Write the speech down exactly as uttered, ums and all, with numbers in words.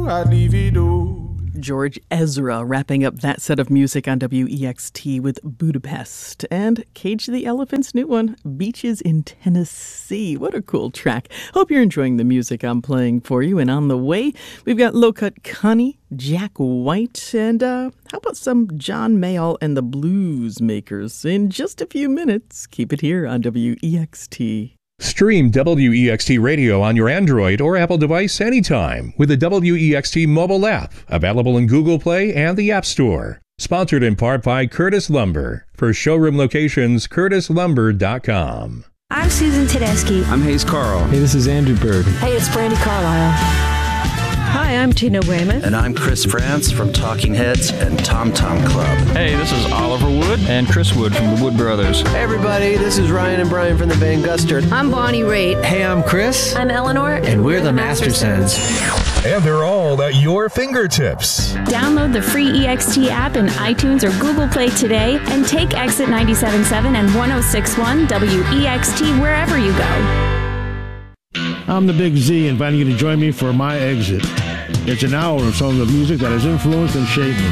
adivido. George Ezra wrapping up that set of music on W E X T with Budapest. And Cage the Elephant's new one, Beaches in Tennessee. What a cool track. Hope you're enjoying the music I'm playing for you. And on the way, we've got Low Cut Connie, Jack White, and uh, how about some John Mayall and the Blues Makers in just a few minutes. Keep it here on W E X T. Stream W E X T Radio on your Android or Apple device anytime with the W E X T mobile app, available in Google Play and the App Store. Sponsored in part by Curtis Lumber. For showroom locations, curtis lumber dot com. I'm Susan Tedeschi. I'm Hayes Carl. Hey, this is Andrew Bird. Hey, it's Brandy Carlisle. Hi, I'm Tina Weymouth. And I'm Chris France from Talking Heads and Tom Tom Club. Hey, this is Oliver Wood and Chris Wood from the Wood Brothers. Hey, everybody, this is Ryan and Brian from the band Gustard. I'm Bonnie Raitt. Hey, I'm Chris. I'm Eleanor. And, and we're, we're the, the Mastersons. And they're all at your fingertips. Download the free E X T app in iTunes or Google Play today and take Exit ninety-seven point seven and one oh six point one W E X T wherever you go. I'm the Big Z, inviting you to join me for My Exit. It's an hour of songs of music that has influenced and shaped me.